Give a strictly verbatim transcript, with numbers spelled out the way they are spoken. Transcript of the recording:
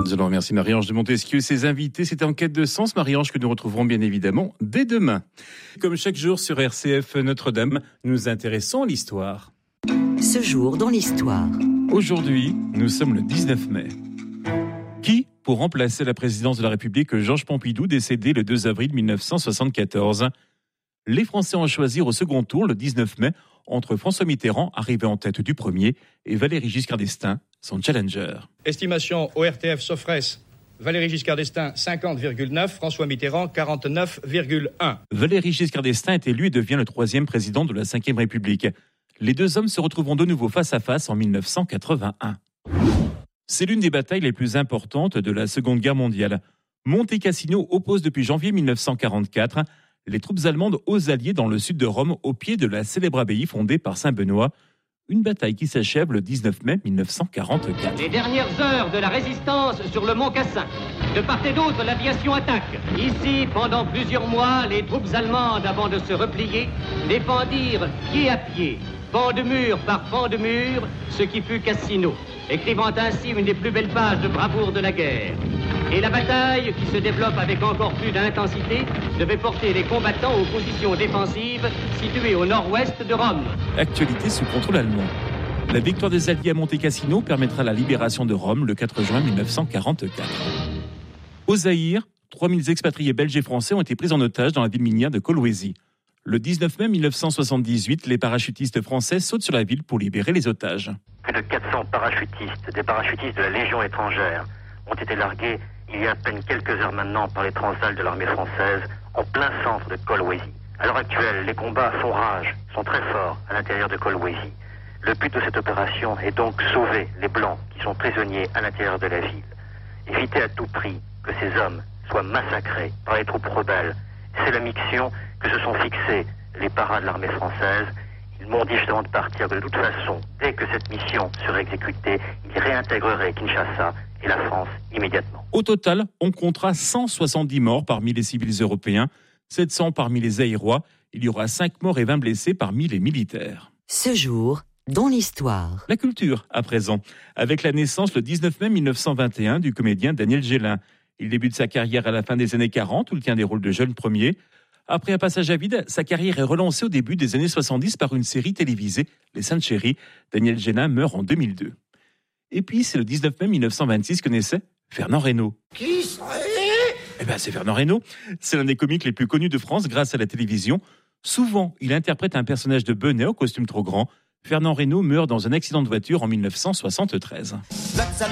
Je le remercie Marie-Ange de Montesquieu et ses invités. C'était En quête de sens, Marie-Ange, que nous retrouverons bien évidemment dès demain. Comme chaque jour sur R C F Notre-Dame, nous nous intéressons à l'histoire. Ce jour dans l'histoire. Aujourd'hui, nous sommes le dix-neuf mai. Qui pour remplacer la présidence de la République Georges Pompidou, décédé le deux avril mille neuf cent soixante-quatorze. Les Français ont choisi au second tour, le dix-neuf mai, entre François Mitterrand, arrivé en tête du premier, et Valéry Giscard d'Estaing, son challenger. Estimation O R T F Sofres, Valéry Giscard d'Estaing cinquante virgule neuf, François Mitterrand quarante-neuf virgule un. Valéry Giscard d'Estaing est élu et devient le troisième président de la cinquième République. Les deux hommes se retrouveront de nouveau face à face en mille neuf cent quatre-vingt-un. C'est l'une des batailles les plus importantes de la Seconde Guerre mondiale. Monte Cassino oppose depuis janvier mille neuf cent quarante-quatre les troupes allemandes aux Alliés dans le sud de Rome, au pied de la célèbre abbaye fondée par saint Benoît. Une bataille qui s'achève le dix-neuf mai mille neuf cent quarante-quatre. Les dernières heures de la résistance sur le mont Cassin. De part et d'autre, l'aviation attaque. Ici, pendant plusieurs mois, les troupes allemandes, avant de se replier, défendirent pied à pied, pan de mur par pan de mur, ce qui fut Cassino, écrivant ainsi une des plus belles pages de bravoure de la guerre. Et la bataille, qui se développe avec encore plus d'intensité, devait porter les combattants aux positions défensives situées au nord-ouest de Rome. Actualité sous contrôle allemand. La victoire des Alliés à Monte Cassino permettra la libération de Rome le quatre juin mille neuf cent quarante-quatre. Au Zaïre, trois mille expatriés belges et français ont été pris en otage dans la ville minière de Kolwezi. Le dix-neuf mai mille neuf cent soixante-dix-huit, les parachutistes français sautent sur la ville pour libérer les otages. Plus de quatre cents parachutistes, des parachutistes de la Légion étrangère, ont été largués il y a à peine quelques heures maintenant par les Transals de l'armée française en plein centre de Kolwezi. À l'heure actuelle, les combats font rage, sont très forts à l'intérieur de Kolwezi. Le but de cette opération est donc sauver les Blancs qui sont prisonniers à l'intérieur de la ville. Éviter à tout prix que ces hommes soient massacrés par les troupes rebelles. C'est la mission que se sont fixés les paras de l'armée française. Ils m'ont dit justement de partir, que de toute façon, dès que cette mission serait exécutée, ils réintégreraient Kinshasa et la France immédiatement. Au total, on comptera cent soixante-dix morts parmi les civils européens, sept cents parmi les Zaïrois. Il y aura cinq morts et vingt blessés parmi les militaires. Ce jour dans l'histoire. La culture, à présent, avec la naissance le dix-neuf mai mille neuf cent vingt et un du comédien Daniel Gélin. Il débute sa carrière à la fin des années quarante, où il tient des rôles de jeunes premiers. Après un passage à vide, sa carrière est relancée au début des années soixante-dix par une série télévisée, Les Saintes Chéries. Daniel Gélin meurt en deux mille deux. Et puis, c'est le dix-neuf mai mille neuf cent vingt-six que naissait Fernand Reynaud. Qui serait ? Eh bien, c'est Fernand Reynaud. C'est l'un des comiques les plus connus de France grâce à la télévision. Souvent, il interprète un personnage de Benet au costume trop grand. Fernand Reynaud meurt dans un accident de voiture en mille neuf cent soixante-treize.